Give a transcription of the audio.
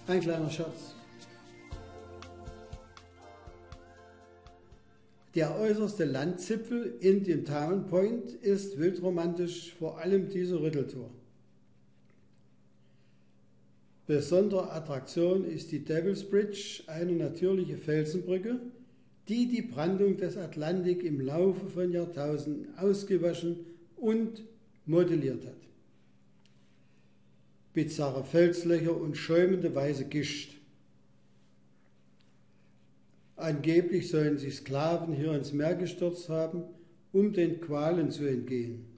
Ein kleiner Scherz. Der äußerste Landzipfel Indian Town Point ist wildromantisch, vor allem diese Rütteltour. Besondere Attraktion ist die Devil's Bridge, eine natürliche Felsenbrücke, die die Brandung des Atlantik im Laufe von Jahrtausenden ausgewaschen und modelliert hat. Bizarre Felslöcher und schäumende weiße Gischt. Angeblich sollen sich Sklaven hier ins Meer gestürzt haben, um den Qualen zu entgehen.